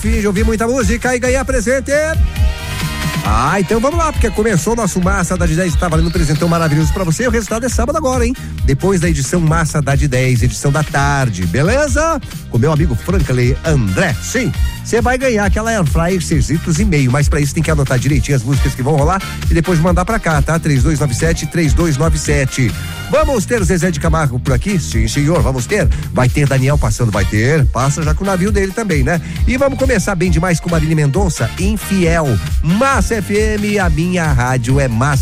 Fim de ouvir muita música e ganhar presente. Então vamos lá, porque começou o nosso Massa da de 10, tá valendo um presentão maravilhoso pra você. O resultado é sábado agora, hein? Depois da edição Massa da de 10, edição da tarde, beleza? Com meu amigo Franklin André, sim. Você vai ganhar aquela Airfryer 6,5 litros, mas pra isso tem que anotar direitinho as músicas que vão rolar e depois mandar pra cá, tá? 3297-3297. Vamos ter o Zezé de Camargo por aqui? Sim, senhor, vamos ter. Vai ter Daniel passando, vai ter. Passa já com o navio dele também, né? E vamos começar bem demais com Marília Mendonça, Infiel. Massa FM, a minha rádio é Massa.